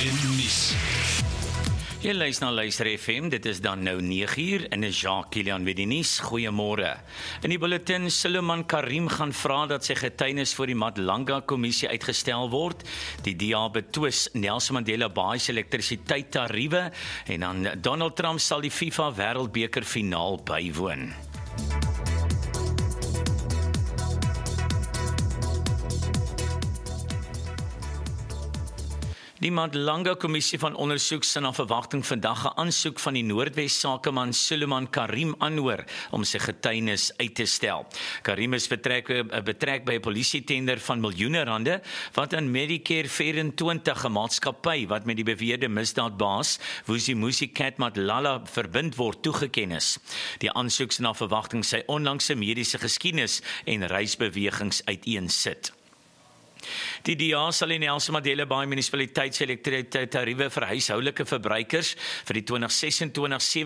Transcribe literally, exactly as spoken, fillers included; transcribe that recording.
en nuus. Jy luister na Luister F M, dit is dan nou nege uur en is Jacques Kilian met die nuus. Goeiemôre. In die bulletin, Suleiman Karim gaan vra dat sy getuienis voor die Madlanga-kommissie uitgestel word. Die D A betwis Nelson Mandela Bay se elektrisiteitstariewe en dan Donald Trump sal die FIFA Wêreldbeker finaal bywoon. Die Madlanga-kommissie van ondersoek sal na verwagting vandag 'n aansoek van die Noordwes sakeman Suleiman Karim aanhoor om sy getuienis uit te stel. Karim is betrek, betrek by 'n polisietender van miljoene rande wat aan Medicare vyf-en-twintig 'n maatskappy wat met die beweerde misdaadbaas Vusi Musi Cat Madlala verbind word toegeken is. Die aansoek sal na verwagting sy onlangse mediese geskiedenis en reisbewegings uiteensit. Die D A sal in Nelson Mandela Bay munisipaliteit se elektrisiteitstariewe vir huishoudelike verbruikers vir die twintig ses en twintig sewe